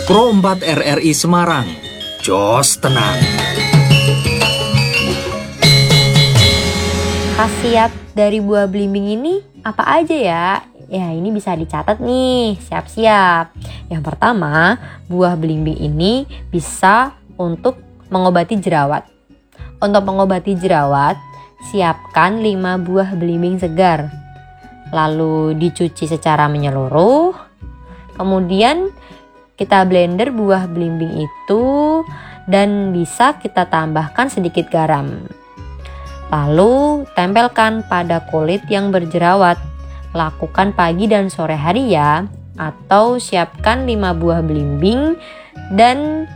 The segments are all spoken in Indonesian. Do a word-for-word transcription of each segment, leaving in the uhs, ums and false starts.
Pro empat R R I Semarang, jos tenang. Khasiat dari buah belimbing ini apa aja ya? Ya ini bisa dicatat nih, siap-siap. Yang pertama, buah belimbing ini bisa untuk mengobati jerawat. Untuk mengobati jerawat, siapkan lima buah belimbing segar. Lalu dicuci secara menyeluruh. Kemudian kita blender buah belimbing itu dan bisa kita tambahkan sedikit garam. Lalu tempelkan pada kulit yang berjerawat. Lakukan pagi dan sore hari ya. Atau siapkan lima buah belimbing dan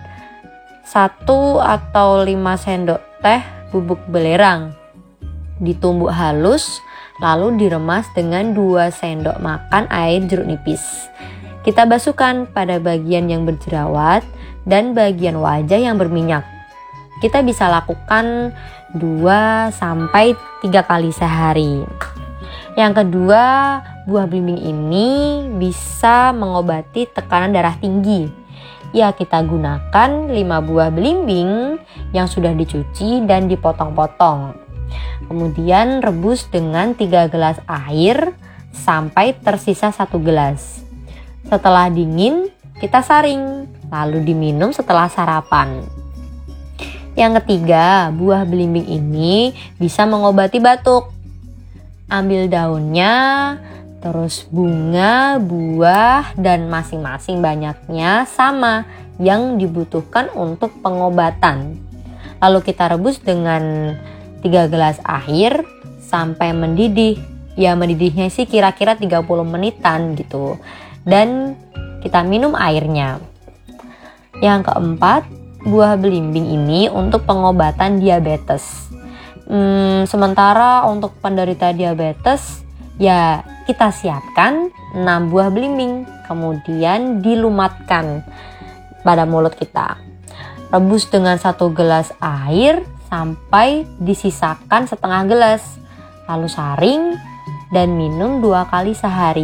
satu atau lima sendok teh bubuk belerang. Ditumbuk halus lalu diremas dengan dua sendok makan air jeruk nipis. Kita basuhkan pada bagian yang berjerawat dan bagian wajah yang berminyak. Kita bisa lakukan dua sampai tiga kali sehari. Yang kedua, buah belimbing ini bisa mengobati tekanan darah tinggi. Ya, kita gunakan lima buah belimbing yang sudah dicuci dan dipotong-potong. Kemudian rebus dengan tiga gelas air sampai tersisa satu gelas. Setelah dingin, kita saring, lalu diminum setelah sarapan. Yang ketiga, buah belimbing ini bisa mengobati batuk. Ambil daunnya, terus bunga, buah, dan masing-masing banyaknya sama yang dibutuhkan untuk pengobatan. Lalu kita rebus dengan tiga gelas air sampai mendidih. Ya mendidihnya sih kira-kira tiga puluh menitan gitu. Dan kita minum airnya. Yang keempat, buah belimbing ini untuk pengobatan diabetes. Hmm, sementara untuk penderita diabetes, ya kita siapkan enam buah belimbing, kemudian dilumatkan pada mulut kita. Rebus dengan satu gelas air sampai disisakan setengah gelas, lalu saring dan minum dua kali sehari.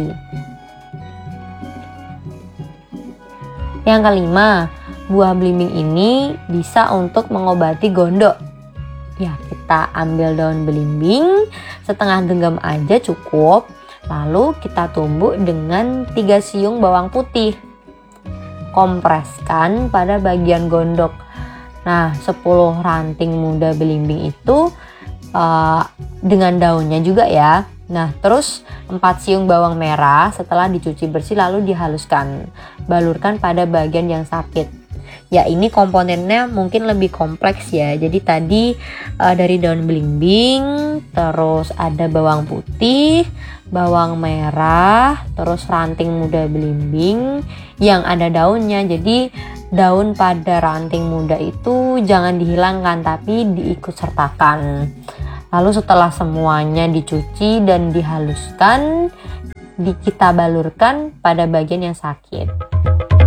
Yang kelima, buah belimbing ini bisa untuk mengobati gondok. Ya, kita ambil daun belimbing, setengah genggam aja cukup. Lalu kita tumbuk dengan tiga siung bawang putih. Kompreskan pada bagian gondok. Nah, sepuluh ranting muda belimbing itu uh, dengan daunnya juga ya. Nah, terus empat siung bawang merah setelah dicuci bersih lalu dihaluskan. Balurkan pada bagian yang sakit. Ya, ini komponennya mungkin lebih kompleks ya. Jadi tadi uh, dari daun belimbing, terus ada bawang putih, bawang merah, terus ranting muda belimbing yang ada daunnya. Jadi daun pada ranting muda itu jangan dihilangkan tapi diikut sertakan. Lalu setelah semuanya dicuci dan dihaluskan, kita balurkan pada bagian yang sakit.